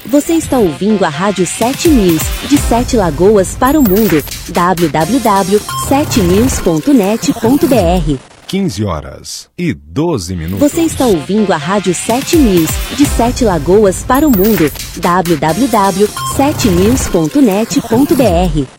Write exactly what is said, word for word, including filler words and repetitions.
Você está ouvindo a Rádio sete News, de Sete Lagoas para o mundo. w w w ponto sete news ponto net ponto b r. quinze horas e doze minutos. Você está ouvindo a Rádio sete News, de Sete Lagoas para o mundo. w w w ponto sete news ponto net ponto b r.